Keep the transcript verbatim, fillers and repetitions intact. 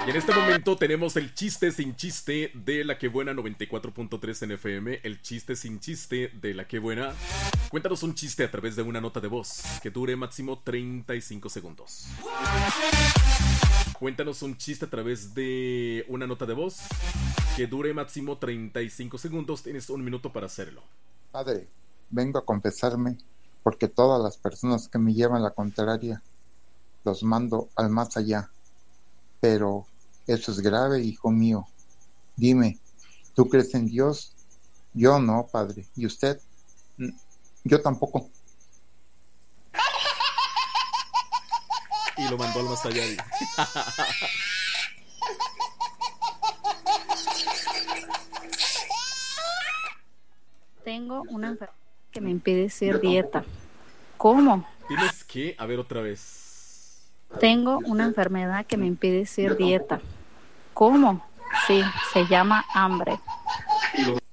Y en este momento tenemos el chiste sin chiste de La Que Buena noventa y cuatro punto tres en F M. El chiste sin chiste de La Que Buena. Cuéntanos un chiste a través de una nota de voz que dure máximo treinta y cinco segundos. Cuéntanos un chiste a través de una nota de voz que dure máximo treinta y cinco segundos. Tienes un minuto para hacerlo. Padre, vengo a confesarme porque todas las personas que me llevan la contraria los mando al más allá. Pero eso es grave, hijo mío. Dime, ¿tú crees en Dios? Yo no, padre. ¿Y usted? Yo tampoco. Y lo mandó al más allá. Tengo una enfermedad que me impide hacer dieta. ¿Cómo? Tienes que, a ver otra vez. Tengo una enfermedad que me impide hacer dieta. ¿Cómo? Sí, se llama hambre.